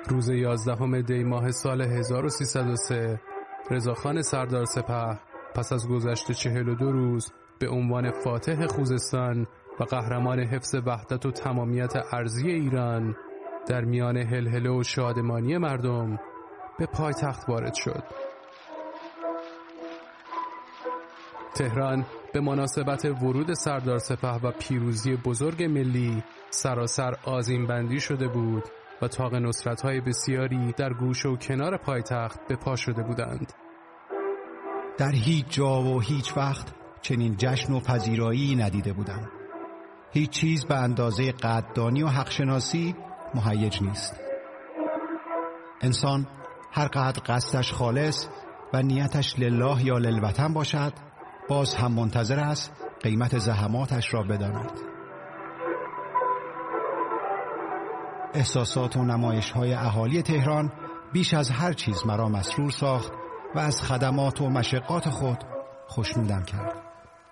روز 11 دی ماه سال 1303 رضاخان سردار سپه پس از گذشت 42 روز به عنوان فاتح خوزستان و قهرمان حفظ وحدت و تمامیت ارضی ایران در میان هلهله و شادمانی مردم به پایتخت وارد شد. تهران به مناسبت ورود سردار سپه و پیروزی بزرگ ملی سراسر آذین‌بندی شده بود و طاق نصرت‌های بسیاری در گوشه و کنار پایتخت به پا شده بودند. در هیچ جا و هیچ وقت چنین جشن و پذیرایی ندیده بودم. هیچ چیز به اندازه قدردانی و حقشناسی مهیج نیست. انسان هر قدر قصدش خالص و نیتش لله یا للوطن باشد، باز هم منتظر است قیمت زحماتش را بداند. احساسات و نمایش‌های اهالی تهران بیش از هر چیز مرا مسرور ساخت و از خدمات و مشقات خود خوشنودم کرد.